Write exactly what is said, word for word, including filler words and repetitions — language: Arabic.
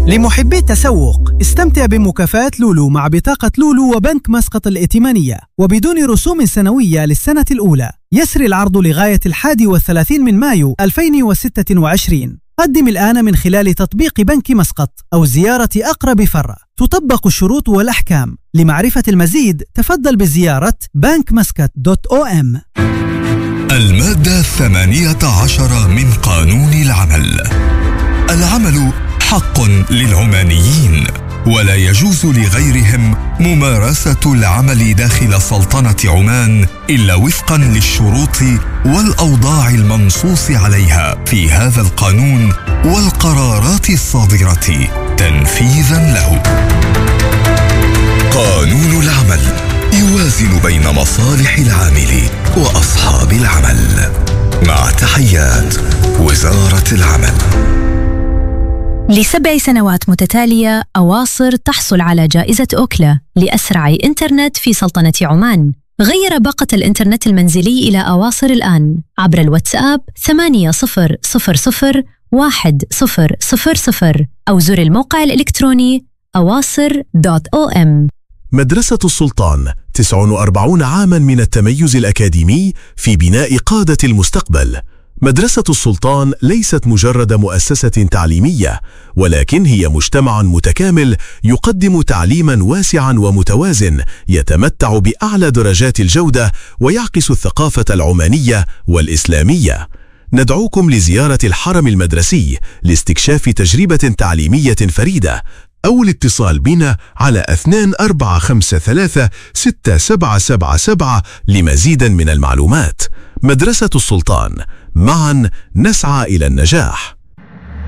لمحبي التسوق، استمتع بمكافآت لولو مع بطاقة لولو وبنك مسقط الائتمانية وبدون رسوم سنوية للسنة الأولى. يسري العرض لغاية الحادي والثلاثين من مايو ألفين وستة وعشرين. قدم الآن من خلال تطبيق بنك مسقط أو زيارة أقرب فرع. تطبق الشروط والأحكام. لمعرفة المزيد تفضل بزيارة بانك مسقط دوت أو إم. المادة الثمانية عشر من قانون العمل: العمل حق للعمانيين، ولا يجوز لغيرهم ممارسة العمل داخل سلطنة عمان إلا وفقا للشروط والأوضاع المنصوص عليها في هذا القانون والقرارات الصادرة تنفيذا له. قانون العمل يوازن بين مصالح العامل وأصحاب العمل. مع تحيات وزارة العمل. لسبع سنوات متتالية أواصر تحصل على جائزة أوكلا لأسرع إنترنت في سلطنة عمان. غير باقة الإنترنت المنزلي إلى أواصر الآن عبر الواتساب ثمانية صفر صفر صفر واحد صفر صفر صفر أو زر الموقع الإلكتروني أواصر دوت أو إم. مدرسة السلطان، تسع وأربعين عاما من التميز الأكاديمي في بناء قادة المستقبل. مدرسة السلطان ليست مجرد مؤسسة تعليمية، ولكن هي مجتمع متكامل يقدم تعليما واسعا ومتوازن يتمتع بأعلى درجات الجودة ويعكس الثقافة العمانية والإسلامية. ندعوكم لزيارة الحرم المدرسي لاستكشاف تجربة تعليمية فريدة، أو الاتصال بنا على اثنين أربعة خمسة ثلاثة ستة سبعة سبعة سبعة لمزيد من المعلومات. مدرسة السلطان، معا نسعى إلى النجاح.